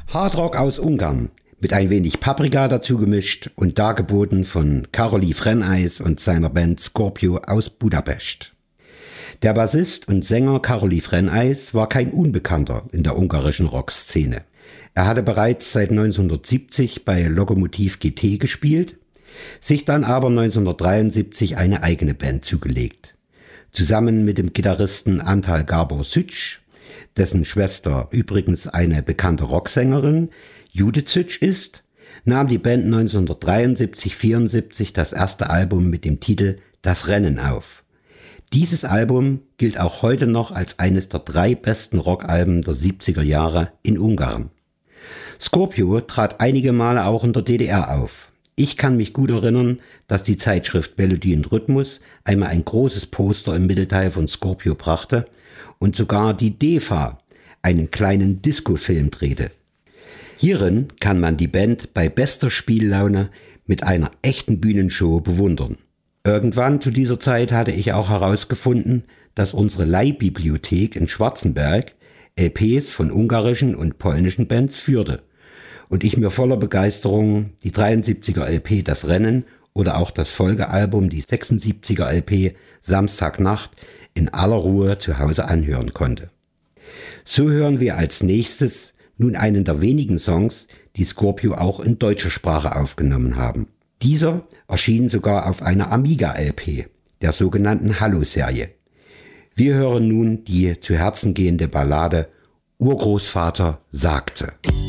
Hardrock aus Ungarn, mit ein wenig Paprika dazu gemischt und dargeboten von Károly Frenn-Eis und seiner Band Scorpio aus Budapest. Der Bassist und Sänger Károly Frenn-Eis war kein Unbekannter in der ungarischen Rockszene. Er hatte bereits seit 1970 bei Lokomotiv GT gespielt, sich dann aber 1973 eine eigene Band zugelegt. Zusammen mit dem Gitarristen Antal Gábor Szücs, dessen Schwester übrigens eine bekannte Rocksängerin, Judith Szücs ist, nahm die Band 1973/74 das erste Album mit dem Titel Das Rennen auf. Dieses Album gilt auch heute noch als eines der 3 besten Rockalben der 70er Jahre in Ungarn. Scorpio trat einige Male auch in der DDR auf. Ich kann mich gut erinnern, dass die Zeitschrift Melodie und Rhythmus einmal ein großes Poster im Mittelteil von Scorpio brachte und sogar die DEFA einen kleinen Disco-Film drehte. Hierin kann man die Band bei bester Spiellaune mit einer echten Bühnenshow bewundern. Irgendwann zu dieser Zeit hatte ich auch herausgefunden, dass unsere Leihbibliothek in Schwarzenberg LPs von ungarischen und polnischen Bands führte und ich mir voller Begeisterung die 73er LP Das Rennen oder auch das Folgealbum, die 76er LP Samstagnacht, in aller Ruhe zu Hause anhören konnte. So hören wir als nächstes nun einen der wenigen Songs, die Scorpio auch in deutscher Sprache aufgenommen haben. Dieser erschien sogar auf einer Amiga-LP, der sogenannten Hallo-Serie. Wir hören nun die zu Herzen gehende Ballade Urgroßvater sagte.